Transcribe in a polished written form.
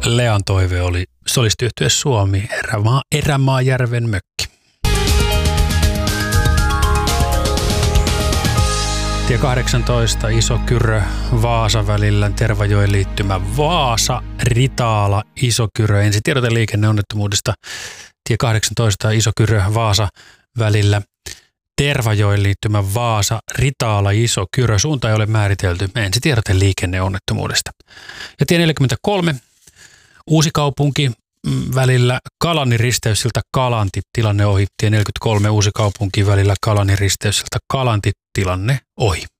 Lean toive oli solistiyhtye Suomi, Erämaajärven mökki. Tie 18 Iso-Kyrö Vaasa välillä Tervajoen liittymä Vaasa Ritaala Iso-Kyrö. Ensi tiedote liikenneonnettomuudesta. Tie 18 Iso-Kyrö Vaasa välillä Tervajoen liittymä Vaasa Ritaala Iso-Kyrö. Suunta ei ole määritelty. Ensi tiedote liikenneonnettomuudesta. Ja tie 43 Uusikaupunki välillä Kalanin risteyksiltä Kalanti tilanne ohi. Tie 43 Uusikaupunki välillä Kalanin risteyksiltä Kalanti tilanne ohi.